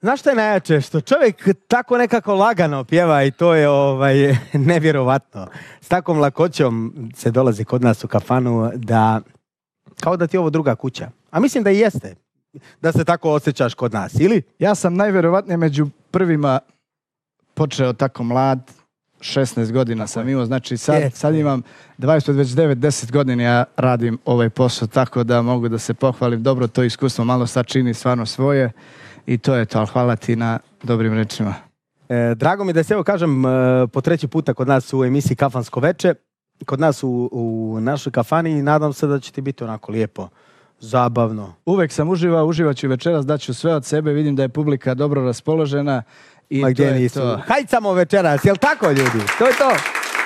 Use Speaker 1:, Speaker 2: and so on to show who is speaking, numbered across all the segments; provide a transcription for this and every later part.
Speaker 1: Znaš što je najjače? Što čovjek tako nekako lagano pjeva i to je nevjerovatno. S takvom lakoćom se dolazi kod nas u kafanu da, kao da ti je ovo druga kuća. A mislim da i jeste. Da se tako osjećaš kod nas, ili?
Speaker 2: Ja sam najvjerovatnije među prvima počeo tako mlad, 16 godina sam imao, znači sad imam 20, već 9-10 godina ja radim ovaj posao, tako da mogu da se pohvalim. Dobro, to iskustvo malo sad čini stvarno svoje i to je to, ali hvala ti na dobrim rečima.
Speaker 1: Drago mi da se evo kažem po treći puta kod nas u emisiji Kafansko veče, kod nas u našoj kafani i nadam se da će ti biti onako lijepo. Zabavno.
Speaker 2: Uvek sam uživat ću večeras, daću sve od sebe, vidim da je publika dobro raspoložena i to je to.
Speaker 1: Hajcamo večeras, jel tako ljudi? To je to.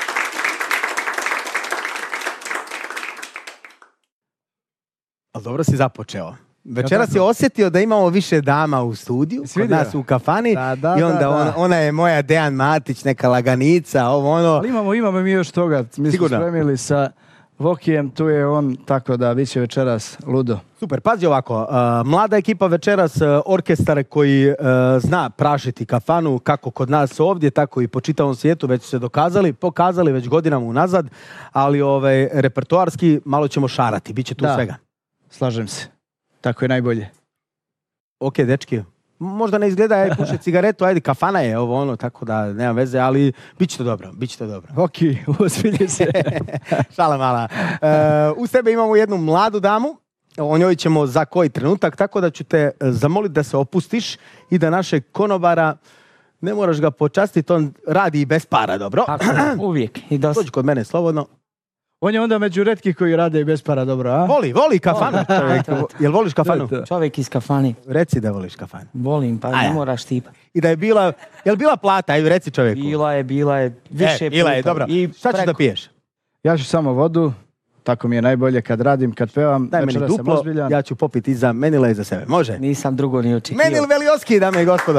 Speaker 1: Ali dobro si započeo. Večeras si osjetio da imamo više dama u studiju, kod nas u kafani i onda ona je moja Dejan Matić, neka laganica, ovo ono.
Speaker 2: Ali imamo mi još toga, mi smo spremili sa Vokijem, tu je on, tako da bit će večeras ludo.
Speaker 1: Super, pazi ovako, mlada ekipa večeras, orkestar koji zna prašiti kafanu, kako kod nas ovdje, tako i po čitavom svijetu, već su se pokazali već godinama unazad, ali repertoarski malo ćemo šarati, bit će tu svega.
Speaker 2: Slažem se, tako je najbolje.
Speaker 1: Ok, dečki, možda ne izgleda, ajde puše cigaretu, ajde, kafana je ovo ono, tako da nema veze, ali bit će to dobro.
Speaker 2: Ok, ozbilje se.
Speaker 1: Šala mala. Uz tebe imamo jednu mladu damu, o njoj ćemo za koji trenutak, tako da ću te zamoliti da se opustiš i da našeg konobara, ne moraš ga počastiti, on radi i bez para, dobro?
Speaker 3: Tako, uvijek. I
Speaker 1: dođi kod mene slobodno.
Speaker 2: On je onda među retkih koji rade i bez para, dobro, a?
Speaker 1: Voli kafanu. Jel voliš kafanu?
Speaker 3: Čovjek iz kafani.
Speaker 1: Reci da voliš kafanu.
Speaker 3: Volim, pa ne moraš tipa.
Speaker 1: I da je bila plata, ajde reci čovjeku.
Speaker 3: Bila je više
Speaker 1: bila je, dobro. Šta ćeš da piješ?
Speaker 2: Ja ću samo vodu, tako mi je najbolje kad radim, kad pevam.
Speaker 1: Daj meni duplo, ja ću popiti i za Menila i za sebe, može?
Speaker 3: Nisam drugo ni očekio.
Speaker 1: Menil Velioski, dame i gospodo.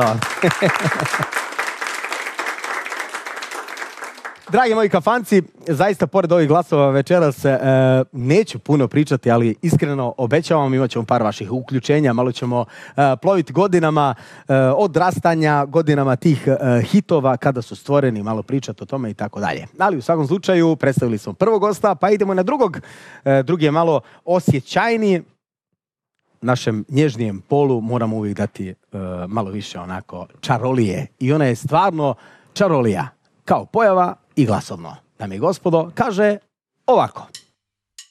Speaker 1: Dragi moji kafanci, zaista pored ovih glasova večeras neću puno pričati, ali iskreno obećavam, imat ćemo par vaših uključenja, malo ćemo ploviti godinama odrastanja, godinama tih hitova kada su stvoreni, malo pričati o tome i tako dalje. Ali u svakom slučaju predstavili smo prvog gosta, pa idemo na drugog. Drugi je malo osjećajniji. Našem nježnijem polu moramo uvijek dati malo više onako čarolije. I ona je stvarno čarolija, kao pojava i glasovno. Dame i gospodo, kaže ovako.